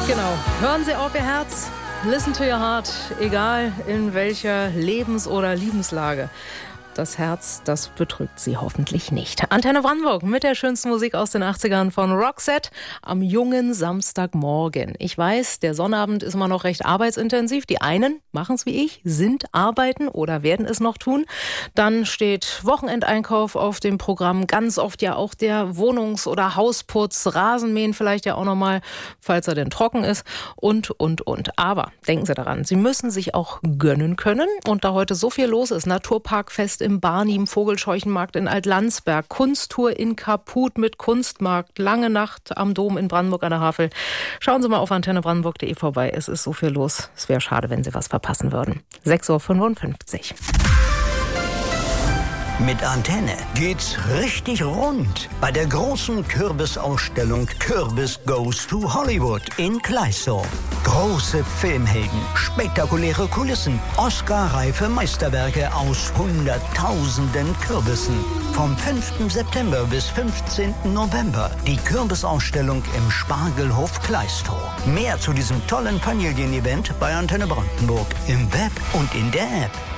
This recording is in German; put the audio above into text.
Genau. Hören Sie auf Ihr Herz. Listen to your heart. Egal in welcher Lebens- oder Liebenslage. Das Herz, das betrügt Sie hoffentlich nicht. Antenne Brandenburg mit der schönsten Musik aus den 80ern von Roxette am jungen Samstagmorgen. Ich weiß, der Sonnabend ist immer noch recht arbeitsintensiv. Die einen machen es wie ich, sind arbeiten oder werden es noch tun. Dann steht Wochenendeinkauf auf dem Programm. Ganz oft ja auch der Wohnungs- oder Hausputz, Rasenmähen vielleicht ja auch nochmal, falls er denn trocken ist und. Aber denken Sie daran, Sie müssen sich auch gönnen können. Und da heute so viel los ist, Naturparkfest im Barnim, Vogelscheuchenmarkt in Altlandsberg, Kunsttour in Kaput mit Kunstmarkt, lange Nacht am Dom in Brandenburg an der Havel. Schauen Sie mal auf antennebrandenburg.de vorbei. Es ist so viel los. Es wäre schade, wenn Sie was verpassen würden. 6:55 Uhr. Mit Antenne geht's richtig rund bei der großen Kürbisausstellung Kürbis Goes to Hollywood in Kleißau. Große Filmhelden, spektakuläre Kulissen, Oscar-reife Meisterwerke aus Hunderttausenden Kürbissen. Vom 5. September bis 15. November die Kürbisausstellung im Spargelhof Kleißau. Mehr zu diesem tollen Familienevent bei Antenne Brandenburg im Web und in der App.